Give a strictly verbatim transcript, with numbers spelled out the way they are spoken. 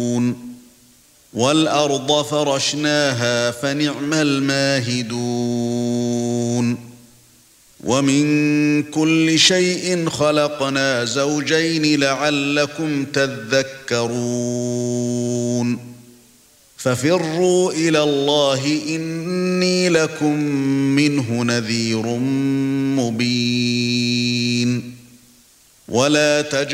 وَالْأَرْضَ فَرَشْنَاهَا فَنِعْمَ الْمَاهِدُونَ وَمِن كُلِّ شَيْءٍ خَلَقْنَا زَوْجَيْنِ لَعَلَّكُمْ تَذَكَّرُونَ فَفِرُّوا إِلَى اللَّهِ إِنِّي لَكُمْ مِنْهُ نَذِيرٌ مُبِينٌ وَلَا تَجْعَلُوا